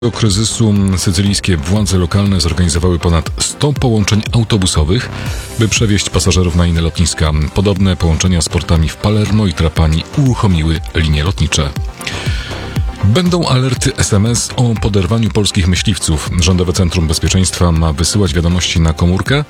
Kryzysu sycylijskie władze lokalne zorganizowały ponad 100 połączeń autobusowych, by przewieźć pasażerów na inne lotniska. Podobne połączenia z portami w Palermo i Trapani uruchomiły linie lotnicze. Będą alerty SMS o poderwaniu polskich myśliwców. Rządowe Centrum Bezpieczeństwa ma wysyłać wiadomości na komórkę